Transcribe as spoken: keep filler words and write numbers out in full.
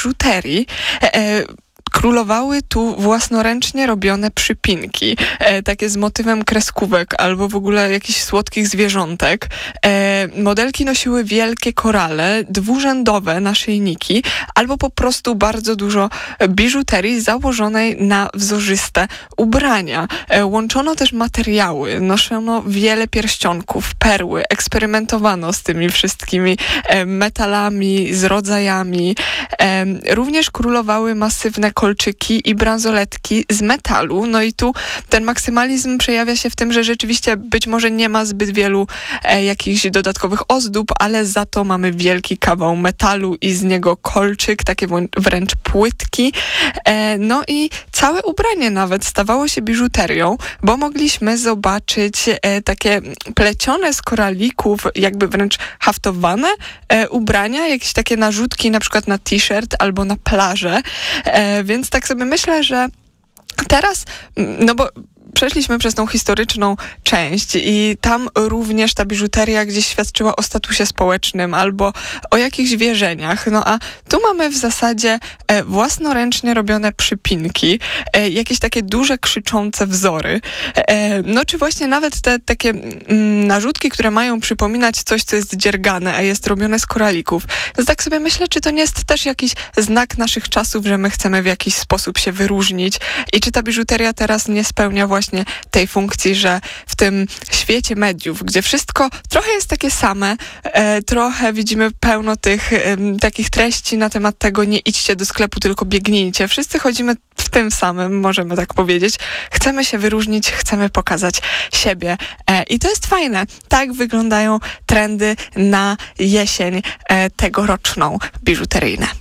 biżuterii e, królowały tu własnoręcznie robione przypinki, e, takie z motywem kreskówek albo w ogóle jakichś słodkich zwierzątek. E, modelki nosiły wielkie korale, dwurzędowe naszyjniki albo po prostu bardzo dużo biżuterii założonej na wzorzyste ubrania. E, łączono też materiały, noszono wiele pierścionków, perły, eksperymentowano z tymi wszystkimi e, metalami, z rodzajami. E, również królowały masywne kolczyki i bransoletki z metalu. No i tu ten maksymalizm przejawia się w tym, że rzeczywiście być może nie ma zbyt wielu e, jakichś dodatkowych ozdób, ale za to mamy wielki kawał metalu i z niego kolczyk, takie wręcz płytki. E, no i całe ubranie nawet stawało się biżuterią, bo mogliśmy zobaczyć e, takie plecione z koralików, jakby wręcz haftowane e, ubrania, jakieś takie narzutki na przykład na t-shirt albo na plażę. E, Więc tak sobie myślę, że teraz, no bo przeszliśmy przez tą historyczną część i tam również ta biżuteria gdzieś świadczyła o statusie społecznym albo o jakichś wierzeniach. No a tu mamy w zasadzie e, własnoręcznie robione przypinki, e, jakieś takie duże, krzyczące wzory. E, no czy właśnie nawet te takie mm, narzutki, które mają przypominać coś, co jest dziergane, a jest robione z koralików. To tak sobie myślę, czy to nie jest też jakiś znak naszych czasów, że my chcemy w jakiś sposób się wyróżnić i czy ta biżuteria teraz nie spełnia właśnie właśnie tej funkcji, że w tym świecie mediów, gdzie wszystko trochę jest takie same, e, trochę widzimy pełno tych e, takich treści na temat tego, nie idźcie do sklepu, tylko biegnijcie. Wszyscy chodzimy w tym samym, możemy tak powiedzieć. Chcemy się wyróżnić, chcemy pokazać siebie. E, I to jest fajne. Tak wyglądają trendy na jesień e, tegoroczną biżuteryjne.